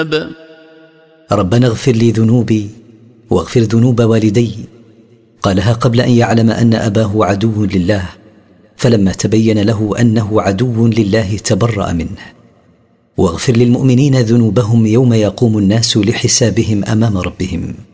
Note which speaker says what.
Speaker 1: ربنا اغفر لي ذنوبي واغفر ذنوب والدي، قالها قبل أن يعلم أن أباه عدو لله، فلما تبين له أنه عدو لله تبرأ منه. واغفر للمؤمنين ذنوبهم يوم يقوم الناس لحسابهم أمام ربهم.